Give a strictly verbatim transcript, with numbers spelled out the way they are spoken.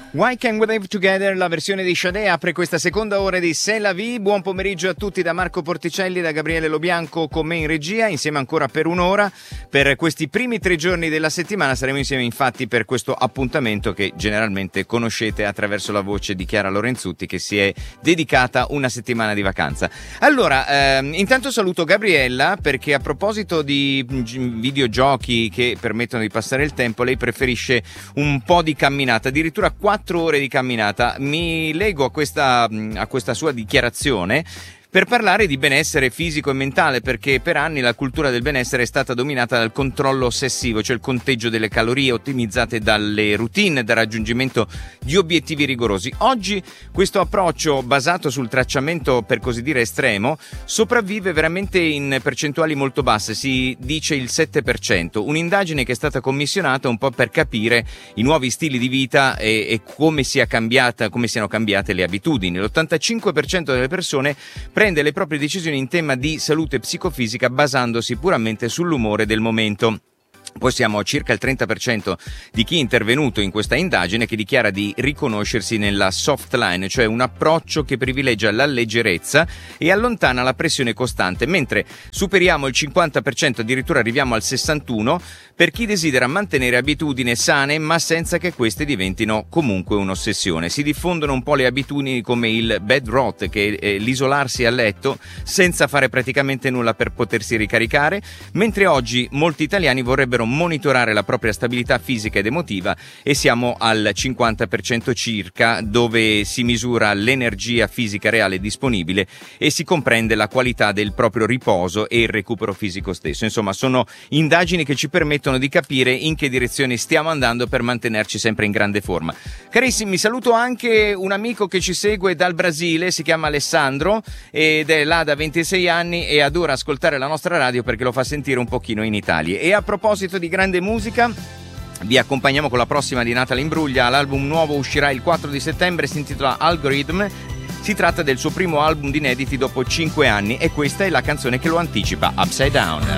Why Can't We Live Together, la versione di Sade apre questa seconda ora di C'est la vie. Buon pomeriggio a tutti da Marco Porticelli, da Gabriele Lobianco con me in regia, insieme ancora per un'ora. Per questi primi tre giorni della settimana saremo insieme infatti per questo appuntamento che generalmente conoscete attraverso la voce di Chiara Lorenzutti, che si è dedicata una settimana di vacanza. Allora, ehm, intanto saluto Gabriella, perché a proposito di videogiochi che permettono di passare il tempo, lei preferisce un po' di camminata, addirittura quattro ore di camminata. Mi lego a questa, a questa sua dichiarazione per parlare di benessere fisico e mentale, perché per anni la cultura del benessere è stata dominata dal controllo ossessivo, cioè il conteggio delle calorie ottimizzate dalle routine, dal raggiungimento di obiettivi rigorosi. Oggi questo approccio basato sul tracciamento, per così dire, estremo, sopravvive veramente in percentuali molto basse, si dice il sette per cento. Un'indagine che è stata commissionata un po' per capire i nuovi stili di vita e, e come sia cambiata, come siano cambiate le abitudini. L'ottantacinque per cento delle persone prende le proprie decisioni in tema di salute psicofisica basandosi puramente sull'umore del momento. Poi siamo a circa il trenta per cento di chi è intervenuto in questa indagine che dichiara di riconoscersi nella soft line, cioè un approccio che privilegia la leggerezza e allontana la pressione costante, mentre superiamo il cinquanta per cento, addirittura arriviamo al sessantuno per cento per chi desidera mantenere abitudini sane ma senza che queste diventino comunque un'ossessione. Si diffondono un po' le abitudini come il bed rot, che è l'isolarsi a letto senza fare praticamente nulla per potersi ricaricare, mentre oggi molti italiani vorrebbero monitorare la propria stabilità fisica ed emotiva e siamo al cinquanta per cento circa, dove si misura l'energia fisica reale disponibile e si comprende la qualità del proprio riposo e il recupero fisico stesso. Insomma, sono indagini che ci permettono di capire in che direzione stiamo andando per mantenerci sempre in grande forma. Carissimi, saluto anche un amico che ci segue dal Brasile, si chiama Alessandro ed è là da ventisei anni e adora ascoltare la nostra radio perché lo fa sentire un pochino in Italia. E a proposito di grande musica, vi accompagniamo con la prossima di Natalie Imbruglia. L'album nuovo uscirà il quattro di settembre, si intitola Algorithm. Si tratta del suo primo album di inediti dopo cinque anni e questa è la canzone che lo anticipa, Upside Down.